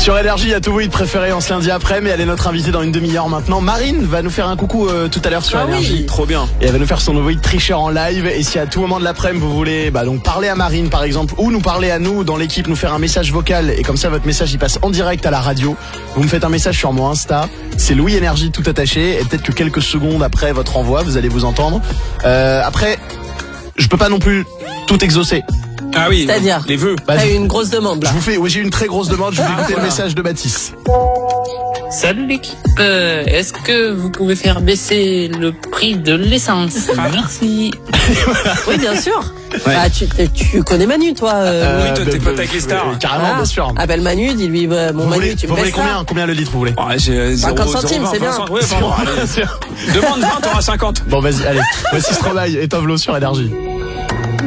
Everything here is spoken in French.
Sur Énergie, il y a tout vos hits préférés en ce lundi après, mais elle est notre invitée dans une demi-heure maintenant. Marine va nous faire un coucou tout à l'heure sur Énergie. Oui, trop bien. Et elle va nous faire son nouveau hit Tricheur en live. Et si à tout moment de l'après-midi vous voulez donc parler à Marine par exemple, ou nous parler à nous dans l'équipe, nous faire un message vocal, et comme ça votre message il passe en direct à la radio, vous me faites un message sur mon Insta, c'est Louis Énergie tout attaché, et peut-être que quelques secondes après votre envoi vous allez vous entendre. Après, je peux pas non plus tout exaucer. Ah oui, c'est-à-dire les vœux. T'as eu une grosse demande là. J'ai une très grosse demande, je vous fais écouter le message de Baptiste. Salut l'équipe, est-ce que vous pouvez faire baisser le prix de l'essence? Merci. Oui, bien sûr. Ouais. Bah, tu connais Manu, toi. Oui, toi, t'es pote avec les stars. Carrément, bien sûr. Appelle Manu, dis-lui, mon Manu, tu me vous voulez laisses ça. combien le litre vous voulez? J'ai 50 centimes, c'est bien. Ouais, bon, allez. Demande 20, t'auras 50. Bon, vas-y, allez. Voici Stromae et Tovlo sur Énergie.